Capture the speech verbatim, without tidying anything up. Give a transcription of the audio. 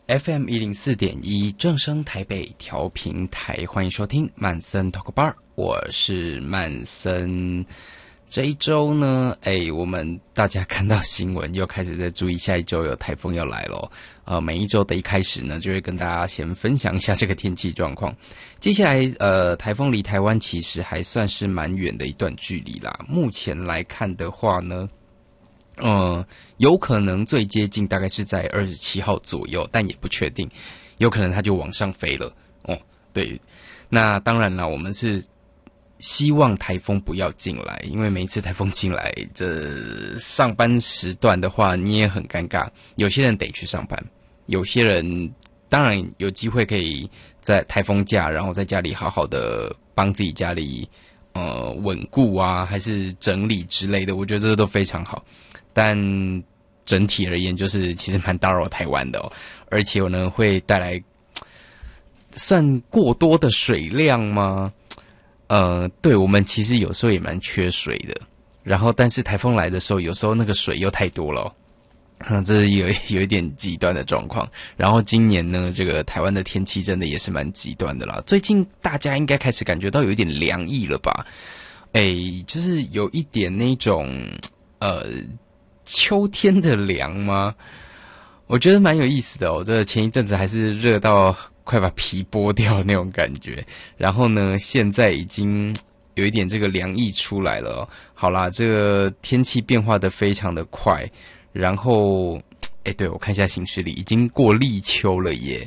F M 一零四点一正声台北调频台，欢迎收听曼森 Talk Bar， 我是曼森。这一周呢，哎，我们大家看到新闻又开始在注意下一周有台风要来咯。呃，每一周的一开始呢，就会跟大家先分享一下这个天气状况。接下来，呃，台风离台湾其实还算是蛮远的一段距离啦。目前来看的话呢，呃，有可能最接近大概是在二十七号左右，但也不确定，有可能它就往上飞了。哦，对，那当然了，我们是希望台风不要进来，因为每一次台风进来，这上班时段的话，你也很尴尬。有些人得去上班，有些人当然有机会可以在台风假，然后在家里好好的帮自己家里呃稳固啊，还是整理之类的，我觉得这都非常好。但整体而言，就是其实蛮打扰台湾的哦，而且我呢会带来算过多的水量吗？呃，对，我们其实有时候也蛮缺水的。然后，但是台风来的时候，有时候那个水又太多了哦，啊，这是有有一点极端的状况。然后今年呢，这个台湾的天气真的也是蛮极端的啦。最近大家应该开始感觉到有一点凉意了吧？哎，就是有一点那种呃。秋天的凉吗？我觉得蛮有意思的哦。这前一阵子还是热到快把皮剥掉那种感觉，然后呢，现在已经有一点这个凉意出来了哦。好啦，这个天气变化的非常的快，然后，哎，对，我看一下行事历，已经过立秋了耶。